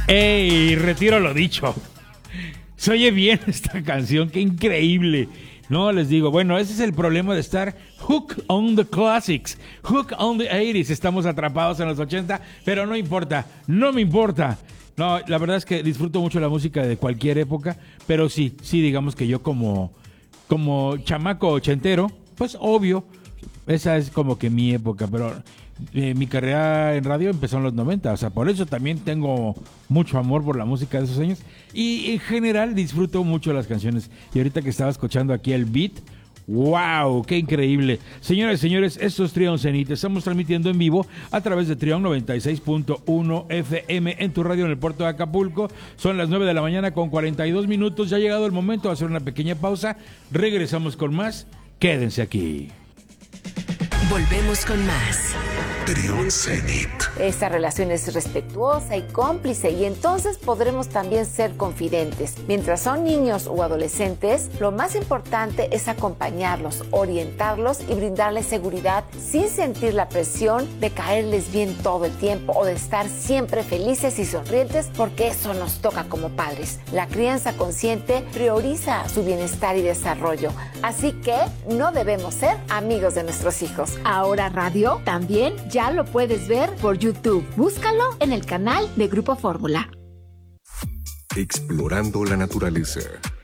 ¡Ey! Retiro lo dicho. Se oye bien esta canción, qué increíble. No, les digo, bueno, ese es el problema de estar hook on the classics, hook on the 80s. Estamos atrapados en los 80, pero no importa, no me importa. No, la verdad es que disfruto mucho la música de cualquier época, pero sí, digamos que yo como chamaco ochentero, pues obvio, esa es como que mi época, pero mi carrera en radio empezó en los 90, o sea, por eso también tengo mucho amor por la música de esos años y en general disfruto mucho las canciones. Y ahorita que estaba escuchando aquí el beat, ¡wow! ¡Qué increíble! Señoras y señores, esto es Trión Zenit. Estamos transmitiendo en vivo a través de Trión 96.1 FM en tu radio en el puerto de Acapulco. Son las 9 de la mañana con 42 minutos. Ya ha llegado el momento de hacer una pequeña pausa. Regresamos con más. Quédense aquí. Volvemos con más. Trión Zenit. Esta relación es respetuosa y cómplice y entonces podremos también ser confidentes. Mientras son niños o adolescentes, lo más importante es acompañarlos, orientarlos y brindarles seguridad sin sentir la presión de caerles bien todo el tiempo o de estar siempre felices y sonrientes porque eso nos toca como padres. La crianza consciente prioriza su bienestar y desarrollo, así que no debemos ser amigos de nuestros hijos. Ahora Radio también ya lo puedes ver por YouTube. Búscalo en el canal de Grupo Fórmula. Explorando la naturaleza.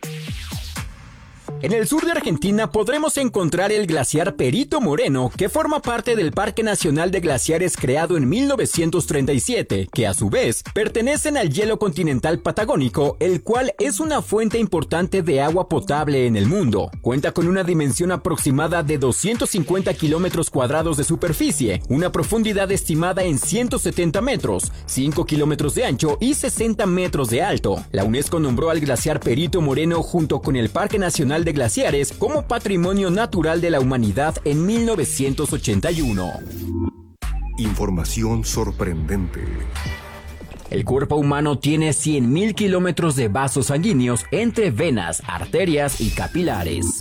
En el sur de Argentina podremos encontrar el glaciar Perito Moreno, que forma parte del Parque Nacional de Glaciares creado en 1937, que a su vez pertenecen al hielo continental patagónico, el cual es una fuente importante de agua potable en el mundo. Cuenta con una dimensión aproximada de 250 kilómetros cuadrados de superficie, una profundidad estimada en 170 metros, 5 kilómetros de ancho y 60 metros de alto. La UNESCO nombró al glaciar Perito Moreno junto con el Parque Nacional de Glaciares como Patrimonio Natural de la Humanidad en 1981. Información sorprendente. El cuerpo humano tiene 100.000 kilómetros de vasos sanguíneos entre venas, arterias y capilares.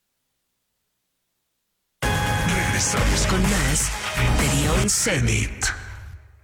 Regresamos Con más Trión Zenit.